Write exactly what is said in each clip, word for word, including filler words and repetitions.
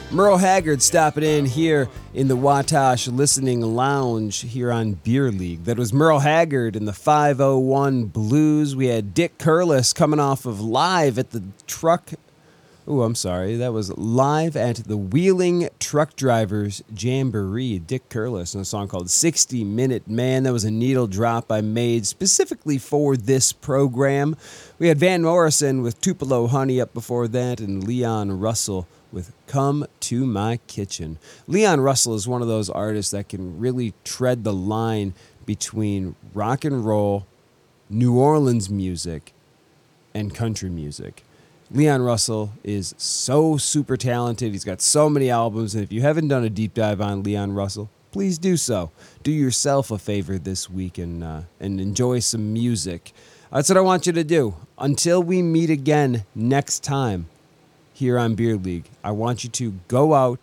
Merle Haggard stopping in here in the Watash Listening Lounge here on Beer League. That was Merle Haggard in the five oh one Blues. We had Dick Curless coming off of Live at the Truck... Oh, I'm sorry. That was Live at the Wheeling Truck Drivers Jamboree. Dick Curless in a song called sixty minute Man. That was a needle drop I made specifically for this program. We had Van Morrison with Tupelo Honey up before that, and Leon Russell with Come to My Kitchen. Leon Russell is one of those artists that can really tread the line between rock and roll, New Orleans music, and country music. Leon Russell is so super talented. He's got so many albums, and if you haven't done a deep dive on Leon Russell, please do so. Do yourself a favor this week and uh, and enjoy some music. That's what I want you to do. Until we meet again next time here on Beer League, I want you to go out,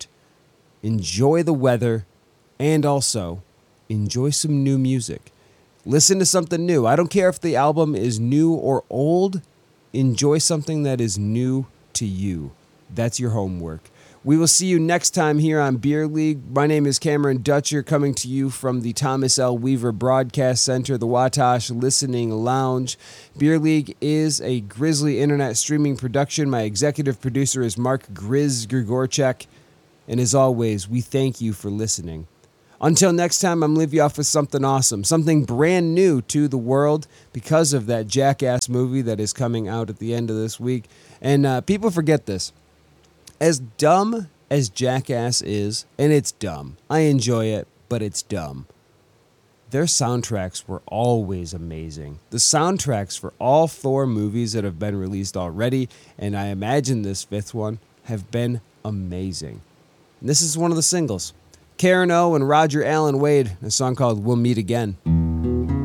enjoy the weather, and also enjoy some new music. Listen to something new. I don't care if the album is new or old. Enjoy something that is new to you. That's your homework. We will see you next time here on Beer League. My name is Cameron Dutcher, coming to you from the Thomas L. Weaver Broadcast Center, the Watash Listening Lounge. Beer League is a Grizzly Internet streaming production. My executive producer is Mark Grizz Grigorchek. And as always, we thank you for listening. Until next time, I'm leaving you off with something awesome, something brand new to the world because of that Jackass movie that is coming out at the end of this week. And uh, people forget this. As dumb as Jackass is, and it's dumb, I enjoy it, but it's dumb, their soundtracks were always amazing. The soundtracks for all four movies that have been released already, and I imagine this fifth one, have been amazing. And this is one of the singles. Karen O and Roger Allen Wade, a song called We'll Meet Again.